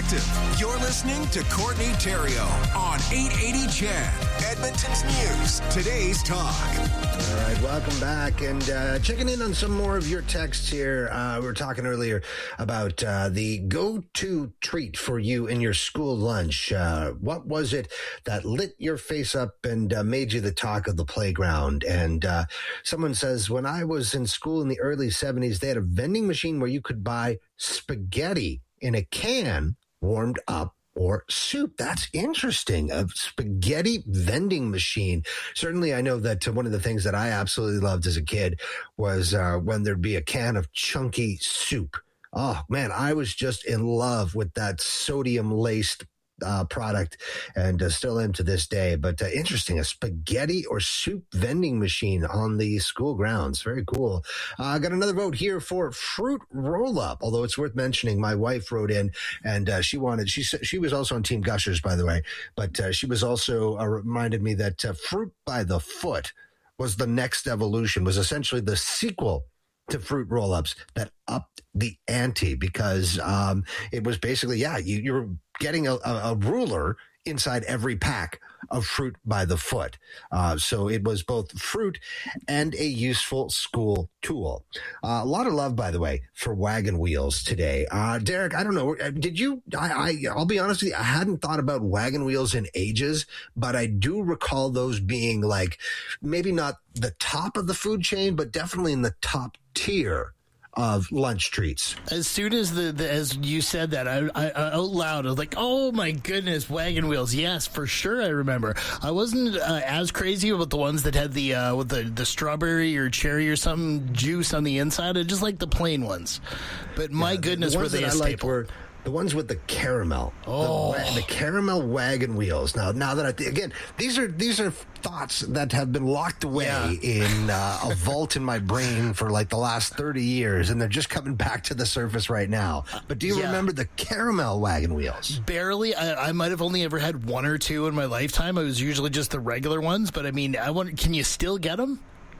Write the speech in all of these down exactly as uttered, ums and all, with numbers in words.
perspective. You're listening to Courtney Theriault on eight eighty C H E D, Edmonton's News, today's talk. All right, welcome back, and uh, checking in on some more of your texts here. Uh, we were talking earlier about uh, the go-to treat for you in your school lunch. Uh, what was it that lit your face up and uh, made you the talk of the playground? And uh, someone says, when I was in school in the early seventies, they had a vending machine where you could buy spaghetti in a can warmed up or soup. That's interesting. A spaghetti vending machine. Certainly, I know that uh, one of the things that I absolutely loved as a kid was uh, when there'd be a can of chunky soup. Oh, man, I was just in love with that sodium-laced Uh, product, and uh, still am to this day. But uh, interesting, a spaghetti or soup vending machine on the school grounds. Very cool. I uh, got another vote here for fruit roll-up, although it's worth mentioning my wife wrote in, and uh, she wanted, she she was also on Team Gushers, by the way, but uh, she was also uh, reminded me that uh, Fruit by the Foot was the next evolution, was essentially the sequel to fruit roll-ups that upped the ante, because um, it was basically, yeah, you, you were getting a, a, a ruler inside every pack of Fruit by the Foot. Uh, so it was both fruit and a useful school tool. Uh, a lot of love, by the way, for wagon wheels today. Uh, Derek, I don't know. Did you, I, I, I'll be honest with you, I hadn't thought about wagon wheels in ages, but I do recall those being like, maybe not the top of the food chain, but definitely in the top tier of lunch treats. As soon as the, the as you said that, I, I, I out loud, I was like, "Oh my goodness, wagon wheels!" Yes, for sure. I remember. I wasn't uh, as crazy about the ones that had the uh, with the, the strawberry or cherry or something juice on the inside. I just like the plain ones. But my yeah, goodness, the were ones they that a I liked staple? were the ones with the caramel, oh, the, the caramel wagon wheels. Now, now that I th- again, these are these are thoughts that have been locked away yeah. in uh, a vault in my brain for like the last thirty years, and they're just coming back to the surface right now. But do you yeah. remember the caramel wagon wheels? Barely. I, I might have only ever had one or two in my lifetime. I was usually just the regular ones. But I mean, I wonder, can you still get them?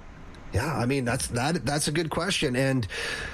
Yeah, I mean that's that that's a good question, and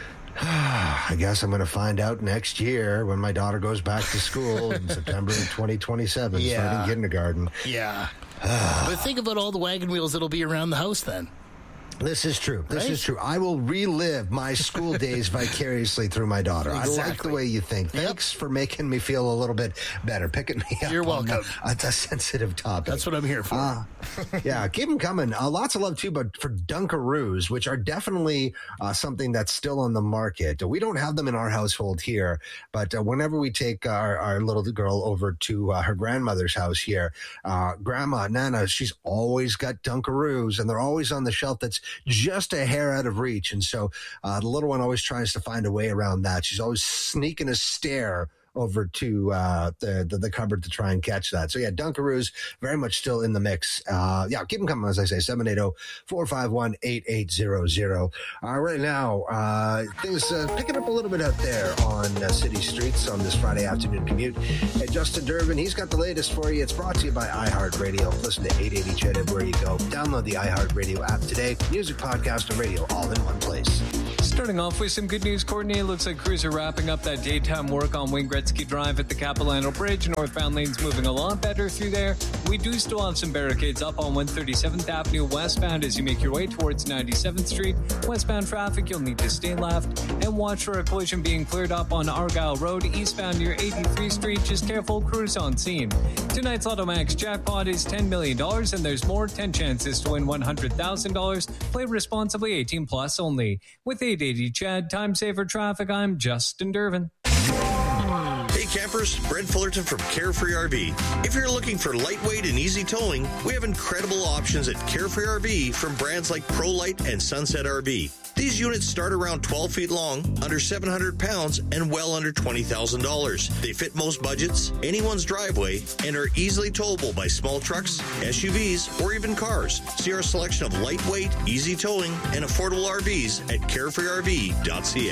I guess I'm going to find out next year when my daughter goes back to school in September of twenty twenty-seven, yeah. starting kindergarten. Yeah. But think about all the wagon wheels that'll be around the house then. This is true. This right? is true. I will relive my school days vicariously through my daughter. Exactly. I like the way you think. Thanks yep. for making me feel a little bit better, picking me up. You're welcome. It's a sensitive topic. That's what I'm here for. Uh, yeah, keep them coming. Uh, lots of love, too, but for Dunkaroos, which are definitely uh, something that's still on the market. We don't have them in our household here, but uh, whenever we take our, our little girl over to uh, her grandmother's house here, uh, Grandma, Nana, she's always got Dunkaroos, and they're always on the shelf that's just a hair out of reach. And so uh, the little one always tries to find a way around that. She's always sneaking a stare over to uh, the, the the cupboard to try and catch that. So yeah, Dunkaroos very much still in the mix. Uh, yeah, keep them coming, as I say, seven eight zero, four five one, eight eight zero zero. Uh, right now, uh, things uh, picking up a little bit out there on uh, city streets on this Friday afternoon commute. Hey, Justin Durbin, he's got the latest for you. It's brought to you by iHeartRadio. Listen to eight eighty C H E D everywhere you go. Download the iHeartRadio app today. Music, podcast, and radio all in one place. Starting off with some good news, Courtney. It looks like crews are wrapping up that daytime work on Wayne Gretzky Drive at the Capilano Bridge. Northbound lanes moving a lot better through there. We do still have some barricades up on one thirty-seventh Avenue westbound as you make your way towards ninety-seventh Street. Westbound traffic, you'll need to stay left. And watch for a collision being cleared up on Argyle Road, eastbound near eighty-three Street. Just careful, crews on scene. Tonight's Lotto Max jackpot is ten million dollars, and there's more. ten chances to win one hundred thousand dollars. Play responsibly, eighteen plus only. With eight eighty C H E D, Time Saver Traffic, I'm Justin Durbin. Hey campers, Brent Fullerton from Carefree R V. If you're looking for lightweight and easy towing, we have incredible options at Carefree R V from brands like ProLite and Sunset R V. These units start around twelve feet long, under seven hundred pounds, and well under twenty thousand dollars. They fit most budgets, anyone's driveway, and are easily towable by small trucks, S U Vs, or even cars. See our selection of lightweight, easy towing, and affordable R Vs at carefree r v dot c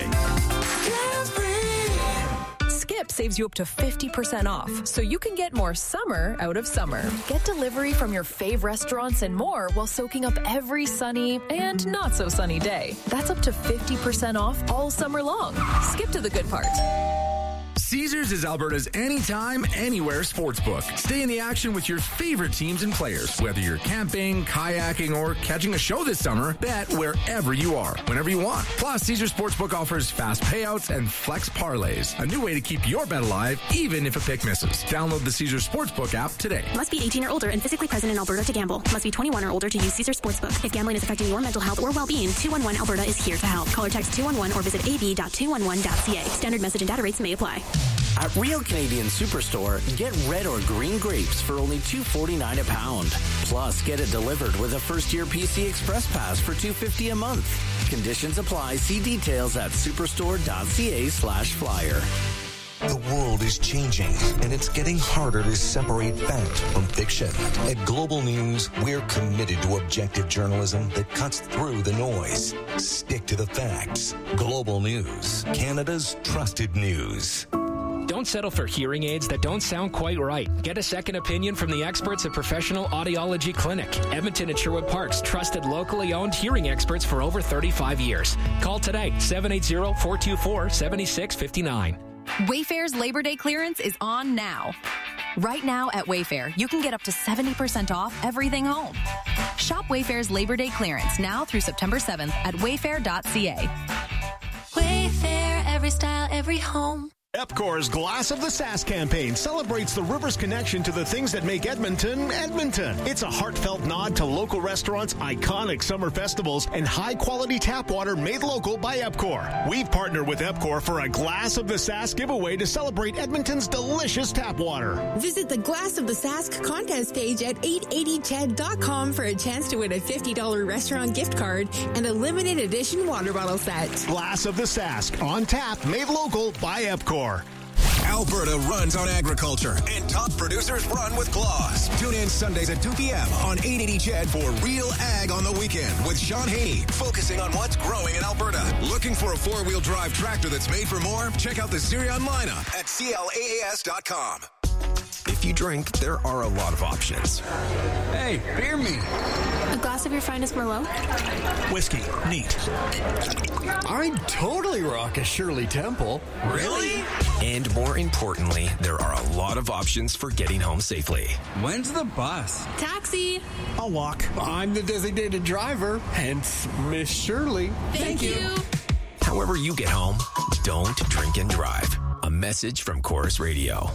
a. Skip saves you up to fifty percent off, so you can get more summer out of summer. Get delivery from your fave restaurants and more while soaking up every sunny and not so sunny day. That's up to fifty percent off all summer long. Skip to the good part. Caesars is Alberta's anytime, anywhere sportsbook. Stay in the action with your favorite teams and players. Whether you're camping, kayaking, or catching a show this summer, bet wherever you are, whenever you want. Plus, Caesars Sportsbook offers fast payouts and flex parlays. A new way to keep your bet alive, even if a pick misses. Download the Caesars Sportsbook app today. Must be eighteen or older and physically present in Alberta to gamble. Must be twenty-one or older to use Caesars Sportsbook. If gambling is affecting your mental health or well-being, two one one Alberta is here to help. Call or text two one one or visit a b dot two one one dot c a. Standard message and data rates may apply. At Real Canadian Superstore, get red or green grapes for only two forty-nine a pound. Plus, get it delivered with a first-year P C Express Pass for two fifty a month. Conditions apply. See details at superstore.ca slash flyer. The world is changing, and it's getting harder to separate fact from fiction. At Global News, we're committed to objective journalism that cuts through the noise. Stick to the facts. Global News, Canada's trusted news. Don't settle for hearing aids that don't sound quite right. Get a second opinion from the experts at Professional Audiology Clinic. Edmonton and Sherwood Park's trusted locally owned hearing experts for over thirty-five years. Call today, seven eight zero, four two four, seven six five nine. Wayfair's Labor Day clearance is on now. Right now at Wayfair, you can get up to seventy percent off everything home. Shop Wayfair's Labor Day clearance now through September seventh at wayfair dot c a. Wayfair, every style, every home. Epcor's Glass of the Sask campaign celebrates the river's connection to the things that make Edmonton, Edmonton. It's a heartfelt nod to local restaurants, iconic summer festivals, and high-quality tap water made local by Epcor. We've partnered with Epcor for a Glass of the Sask giveaway to celebrate Edmonton's delicious tap water. Visit the Glass of the Sask contest page at eight eighty ched dot com for a chance to win a fifty dollars restaurant gift card and a limited edition water bottle set. Glass of the Sask, on tap, made local by Epcor. Alberta runs on agriculture, and top producers run with Claws. Tune in Sundays at two p.m. on eight eighty C H E D for Real Ag on the Weekend with Sean Haney, focusing on what's growing in Alberta. Looking for a four-wheel drive tractor that's made for more? Check out the Sirion lineup at C L A A S dot com. If you drink, there are a lot of options. Hey, beer me. A glass of your finest Merlot? Whiskey. Neat. I'd totally rock a Shirley Temple. Really? And more importantly, there are a lot of options for getting home safely. When's the bus? Taxi. I'll walk. I'm the designated driver, hence Miss Shirley. Thank, Thank you. you. However you get home, don't drink and drive. A message from Chorus Radio.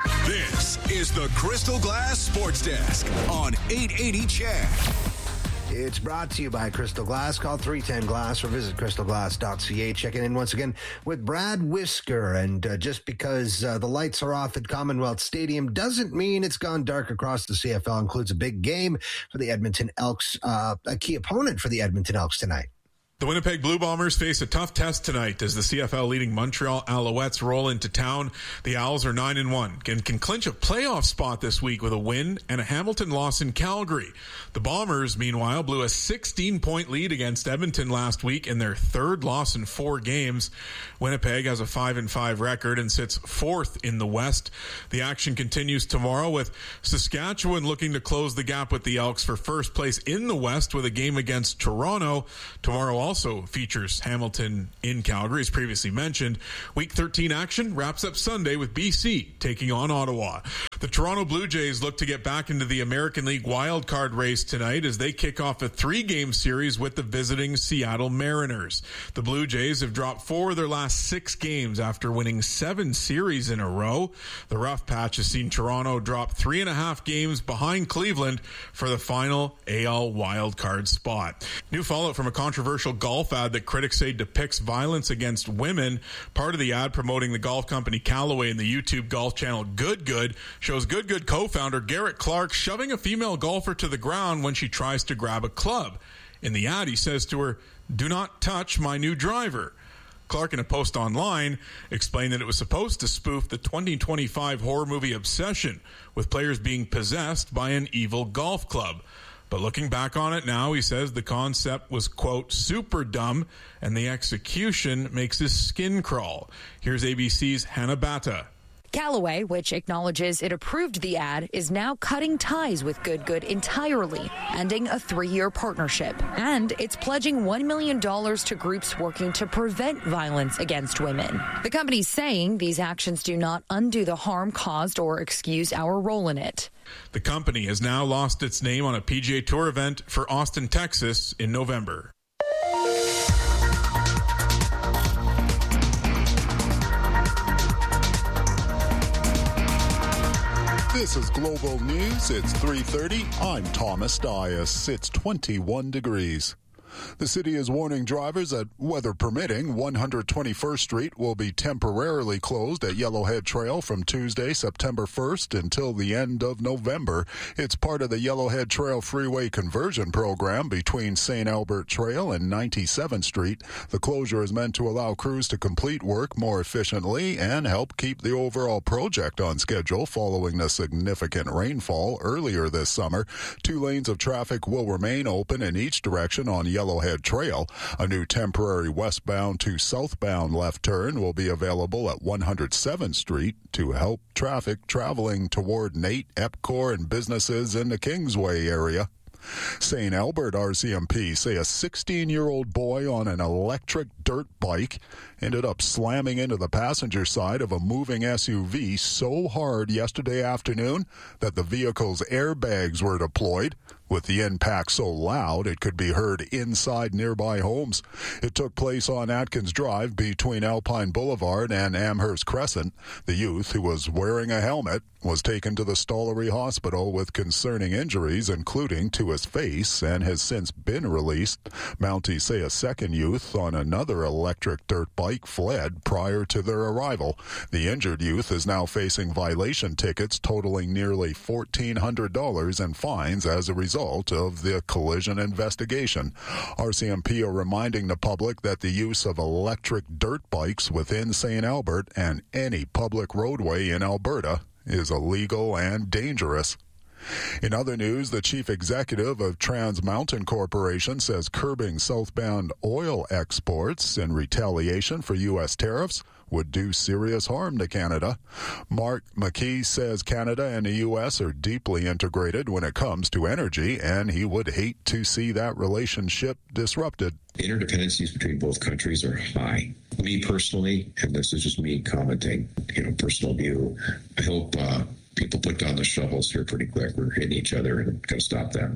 This is the Crystal Glass Sports Desk on eight eighty C H E D. It's brought to you by Crystal Glass. Call three ten glass or visit crystal glass dot c a. Checking in once again with Brad Whisker. And uh, just because uh, the lights are off at Commonwealth Stadium doesn't mean it's gone dark across the C F L. Includes a big game for the Edmonton Elks, uh, a key opponent for the Edmonton Elks tonight. The Winnipeg Blue Bombers face a tough test tonight as the C F L leading Montreal Alouettes roll into town. The Owls are nine and one and can clinch a playoff spot this week with a win and a Hamilton loss in Calgary. The Bombers, meanwhile, blew a sixteen-point lead against Edmonton last week in their third loss in four games. Winnipeg has a five and five record and sits fourth in the West. The action continues tomorrow with Saskatchewan looking to close the gap with the Elks for first place in the West with a game against Toronto. Tomorrow also features Hamilton in Calgary, as previously mentioned. Week thirteen action wraps up Sunday with B C taking on Ottawa. The Toronto Blue Jays look to get back into the American League wildcard race tonight as they kick off a three-game series with the visiting Seattle Mariners. The Blue Jays have dropped four of their last six games after winning seven series in a row. The rough patch has seen Toronto drop three and a half games behind Cleveland for the final A L wildcard spot. New fallout from a controversial golf ad that critics say depicts violence against women. Part of the ad promoting the golf company Callaway and the YouTube golf channel Good Good shows Good Good co-founder Garrett Clark shoving a female golfer to the ground when she tries to grab a club. In the ad, he says to her, "Do not touch my new driver." Clark, in a post online, explained that it was supposed to spoof the twenty twenty-five horror movie Obsession, with players being possessed by an evil golf club. But looking back on it now, he says the concept was, quote, super dumb, and the execution makes his skin crawl. Here's A B C's Hannah Batta. Callaway, which acknowledges it approved the ad, is now cutting ties with Good Good entirely, ending a three-year partnership. And it's pledging one million dollars to groups working to prevent violence against women. The company's saying these actions do not undo the harm caused or excuse our role in it. The company has now lost its name on a P G A Tour event for Austin, Texas in November. This is Global News. It's three thirty. I'm Thomas Dias. It's twenty-one degrees. The city is warning drivers that, weather permitting, one hundred twenty-first Street will be temporarily closed at Yellowhead Trail from Tuesday, September first until the end of November. It's part of the Yellowhead Trail Freeway Conversion Program between Saint Albert Trail and ninety-seventh Street. The closure is meant to allow crews to complete work more efficiently and help keep the overall project on schedule following the significant rainfall earlier this summer. Two lanes of traffic will remain open in each direction on Yellowhead Yellowhead Trail. A new temporary westbound to southbound left turn will be available at one hundred seventh Street to help traffic traveling toward Nate, Epcor, and businesses in the Kingsway area. Saint Albert R C M P say a sixteen-year-old boy on an electric dirt bike ended up slamming into the passenger side of a moving S U V so hard yesterday afternoon that the vehicle's airbags were deployed. With the impact so loud, it could be heard inside nearby homes. It took place on Atkins Drive between Alpine Boulevard and Amherst Crescent. The youth, who was wearing a helmet, was taken to the Stollery Hospital with concerning injuries, including to his face, and has since been released. Mounties say a second youth on another electric dirt bike fled prior to their arrival. The injured youth is now facing violation tickets totaling nearly fourteen hundred dollars and fines as a result of the collision investigation. R C M P are reminding the public that the use of electric dirt bikes within Saint Albert and any public roadway in Alberta is illegal and dangerous. In other news, the chief executive of Trans Mountain Corporation says curbing southbound oil exports in retaliation for U S tariffs would do serious harm to Canada. Mark McKee says Canada and the U S are deeply integrated when it comes to energy, and he would hate to see that relationship disrupted. The interdependencies between both countries are high. Me personally, and this is just me commenting, you know, personal view, I hope uh, people put down the shovels here pretty quick. We're hitting each other and going to stop that.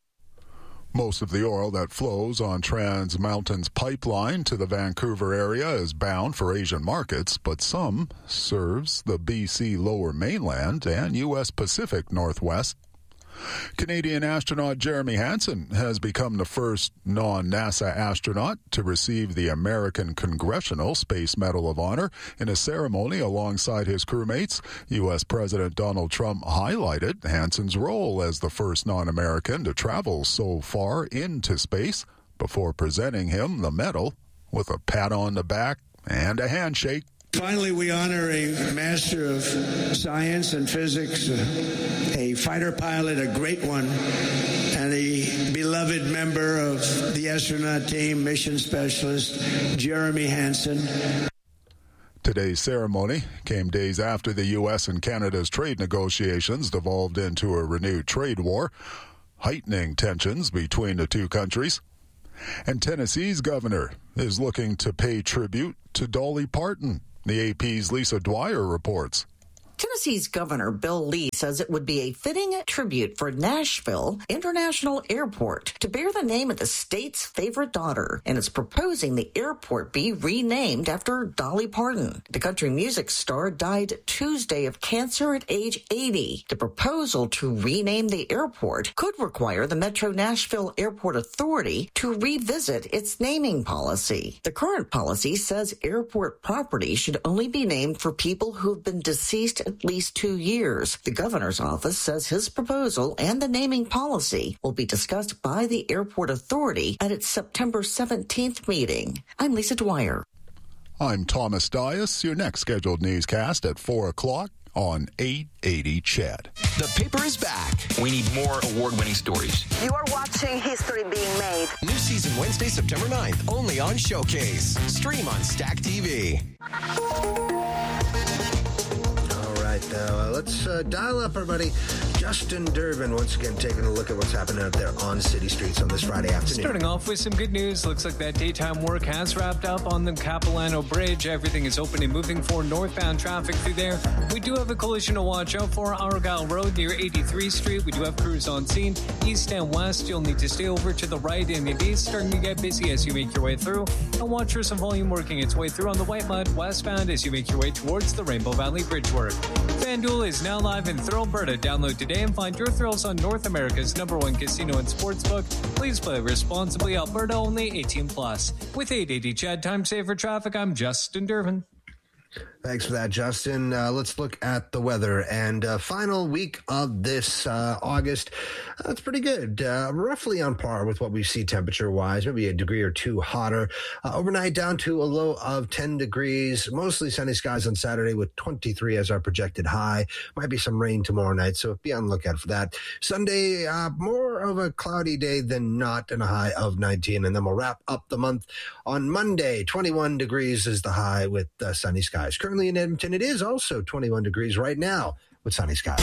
Most of the oil that flows on Trans Mountain's pipeline to the Vancouver area is bound for Asian markets, but some serves the B C Lower Mainland and U S Pacific Northwest. Canadian astronaut Jeremy Hansen has become the first non-NASA astronaut to receive the American Congressional Space Medal of Honor in a ceremony alongside his crewmates. U S President Donald Trump highlighted Hansen's role as the first non-American to travel so far into space before presenting him the medal with a pat on the back and a handshake. Finally, we honor a master of science and physics, a fighter pilot, a great one, and a beloved member of the astronaut team, mission specialist, Jeremy Hansen. Today's ceremony came days after the U S and Canada's trade negotiations devolved into a renewed trade war, heightening tensions between the two countries. And Tennessee's governor is looking to pay tribute to Dolly Parton. The A P's Lisa Dwyer reports. Tennessee's Governor Bill Lee says it would be a fitting tribute for Nashville International Airport to bear the name of the state's favorite daughter, and is proposing the airport be renamed after Dolly Parton. The country music star died Tuesday of cancer at age eighty. The proposal to rename the airport could require the Metro Nashville Airport Authority to revisit its naming policy. The current policy says airport property should only be named for people who have been deceased at least two years. The governor's office says his proposal and the naming policy will be discussed by the airport authority at its September seventeenth meeting. I'm Lisa Dwyer. I'm Thomas Dias. Your next scheduled newscast at four o'clock on eight eighty C H E D. The paper is back. We need more award-winning stories. You are watching history being made. New season Wednesday, September ninth, only on Showcase. Stream on Stack T V. let's uh, dial up our buddy Justin Durbin once again, taking a look at what's happening out there on city streets on this Friday afternoon. Starting off with some good news. Looks like that daytime work has wrapped up on the Capilano Bridge. Everything is open and moving for northbound traffic through there. We do have a collision to watch out for. Argyle Road near eighty-third Street. We do have crews on scene. East and west, you'll need to stay over to the right, and it is starting to get busy as you make your way through. And watch for some volume working its way through on the White Mud westbound as you make your way towards the Rainbow Valley Bridge work. FanDuel is now live in Thrill Alberta. Download today and find your thrills on North America's number one casino and sportsbook. Please play responsibly. Alberta only, eighteen plus. With eight eighty Chad Time Saver Traffic, I'm Justin Durbin. Thanks for that, Justin. Uh, let's look at the weather. And uh, final week of this uh, August, uh, it's pretty good. Uh, roughly on par with what we see temperature-wise, maybe a degree or two hotter. Uh, overnight down to a low of ten degrees. Mostly sunny skies on Saturday with twenty-three as our projected high. Might be some rain tomorrow night, so be on the lookout for that. Sunday, uh, more of a cloudy day than not, and a high of nineteen. And then we'll wrap up the month on Monday. twenty-one degrees is the high with uh, sunny skies. Currently in Edmonton, it is also twenty-one degrees right now with sunny skies.